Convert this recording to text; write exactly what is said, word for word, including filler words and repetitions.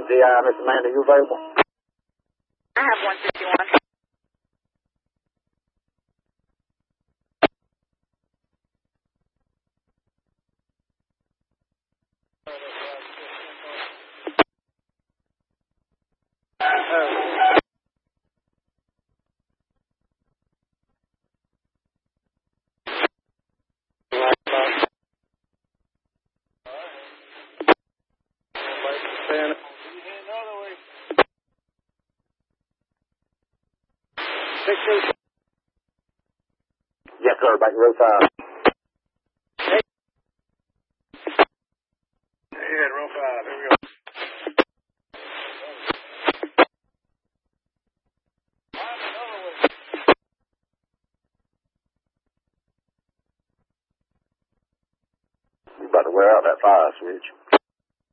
D I, Miss Amanda, you available? I have one fifty-one. Yes, sir, back to row five. Yeah, row five, here we go. You about to wear out that fire switch.